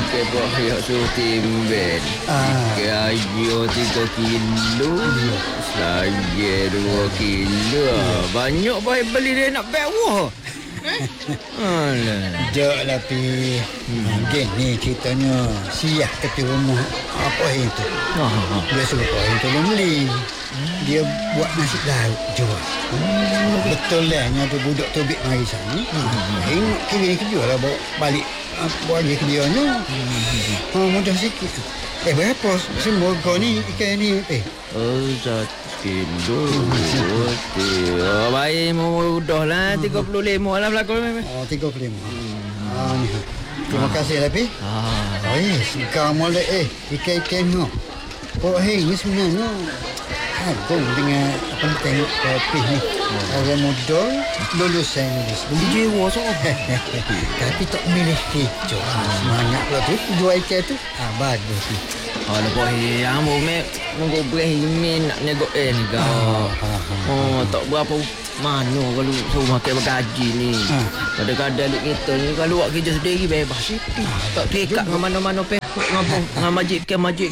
Okey, payah suruh timbel. Ayo 3 kilo. Saya 2 kilo. Banyak payah beli dia nak bewah. Alah. Jok lah pi. Gini ceritanya. Siah tepi rumah apa itu. Dia suruh orang tolong beli. Dia buat nasi lauk jual. Betul lah nya tu budak tu bik mari sana. Tengok kiri kerja lah bawa balik buat dia kerjanya. Mudah sikit tu. Berapa semua kau ni ikan ni? 1 kilo. Baik mudah lah. 35 lah belakang. 35. Ni. Terima kasih lah pi. Sekarang mulai ikan-ikan ni. Oh ni sebenarnya agung dengan apa ni tengok kopi ni. Orang muda lulusan ni. Beli jiwa so. Tapi tak milih hijau. Semangat pula tu jual ikan tu. Bagus tu. Lepas ni ambo munggu berimin nak nego ni kau. Tak berapa mana kalau suruh makan bergaji ni. Kadang-kadang duk kita ni kalau buat kerja sendiri bebas sikit. Tak terikat dengan mana-mana pekak dengan majik-majik.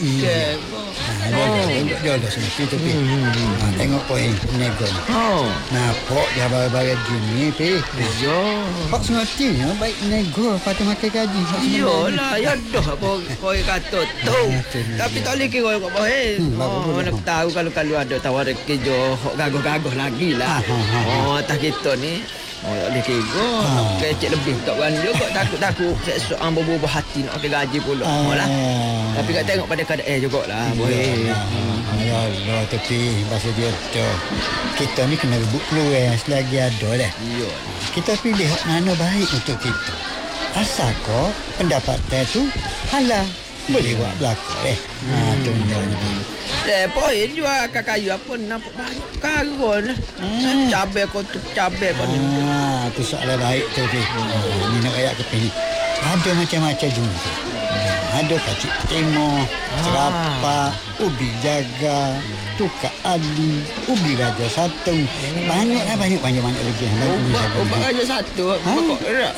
Dia dah sedikit tu pi. Tengok poin nego ni. Nampak dia barang gini pi. Ya. Pak semestinya baik nego patut makan gaji. Iyalah, ya dah kau kata tu. Tapi tak boleh kira kau mana tahu kalau ada tawaran kerja hok gagah-gagah lagi lah. Tak kita ni. Tak boleh kira. Kecek lebih tak berani kau takut sesuatu berubah hati nak pakai gaji pula. Lah. Tapi kat tengok pada keadaan jugalah. Boleh. Allah, tapi bahasa dia tu. Kita ni kena rebut peluang selagi ada lah. Ya. Kita pilih hak mana baik untuk kita. Asal kau pendapatan tu halal. Boleh buat belakang tu dia. Poin jual kayu apa nampak banyak karun. Cabai kau tu cabai kau ni. Tu soalan baik tu pi. Ni nak ayak ke ni. Ada macam-macam juga. Ada kacik temo, serapa, ubi jaga, tukar adi, ubi raja satu. Banyak lagi. Ubi raja satu. Pokok erak.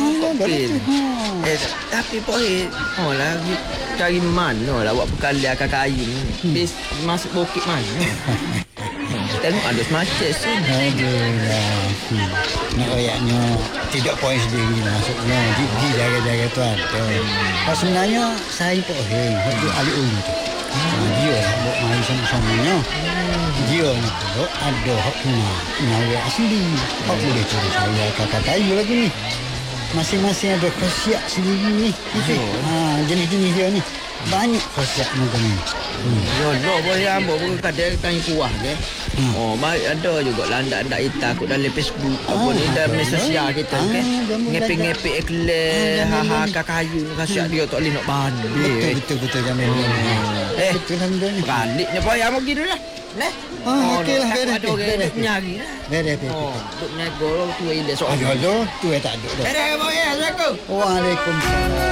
Tapi poin lagi cari mana lah buat perkalian kayu ni. Masuk bukit mana. Tengok ada semacam sini. Nak ayaknya tidak poin sendiri maksudnya gigi jaga-jaga tu ada. Sebenarnya saya poin waktu ahli ulu tu. Dia lah buat mari sama-samanya. Dia ni tu ada hak punya asli. Hak boleh curi saya kakak kayu lagi ni. Masing-masing ada khasiat sendiri ni. Jenis-jenis dia ni. Banyak khasiat macam ni. Ya, boleh ambil pun kadang tanya kuah ke. Baik ada juga landak-landak hitam aku dalam Facebook apa ni dalam media sosial kita ke. Ngepek-ngepek iklan kayu khasiat dia tak boleh nak banding. Betul Jamil. Betul Hamdan ni. Baliknya payah mau gitu lah. Nah. Okeylah ada orang nyari lah. Duk nego tu ile soal. Ayo tu tak ada dah. Assalamualaikum. Waalaikumsalam.